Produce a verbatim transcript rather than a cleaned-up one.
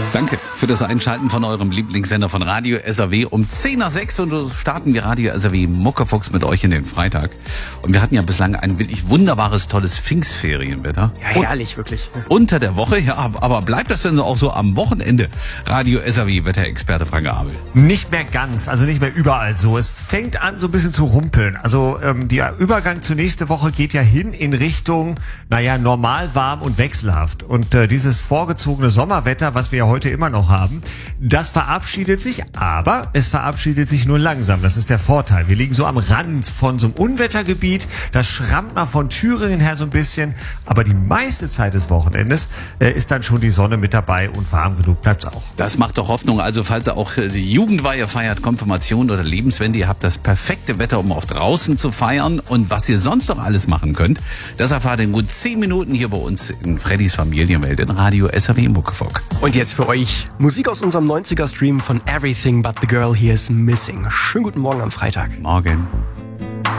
Danke für das Einschalten von eurem Lieblingssender von Radio S R W um zehn nach sechs und so starten wir Radio S R W Muckefuchs mit euch in den Freitag. Und wir hatten ja bislang ein wirklich wunderbares, tolles Pfingstferienwetter. Ja, herrlich, wirklich. Unter der Woche, ja, aber bleibt das denn auch so am Wochenende? Radio S R W Wetterexperte Frank Abel. Nicht mehr ganz, also nicht mehr überall so. Es fängt an so ein bisschen zu rumpeln. Also ähm, der Übergang zur nächsten Woche geht ja hin in Richtung, naja, normal, warm und wechselhaft. Und äh, dieses vorgezogene Sommerwetter, was wir ja heute immer noch haben, das verabschiedet sich, aber es verabschiedet sich nur langsam. Das ist der Vorteil. Wir liegen so am Rand von so einem Unwettergebiet. Das schrammt mal von Thüringen her so ein bisschen. Aber die meiste Zeit des Wochenendes äh, ist dann schon die Sonne mit dabei und warm genug bleibt's auch. Das macht doch Hoffnung. Also falls ihr auch die Jugendweihe feiert, Konfirmation oder Lebenswende, ihr habt das perfekte Wetter, um auch draußen zu feiern. Und was ihr sonst noch alles machen könnt, das erfahrt ihr in gut zehn Minuten hier bei uns in Freddys Familienwelt in Radio S R W Muckefuck. Und jetzt für euch Musik aus unserem neunziger Stream von Everything But The Girl Here Is Missing. Schönen guten Morgen am Freitag. Morgen.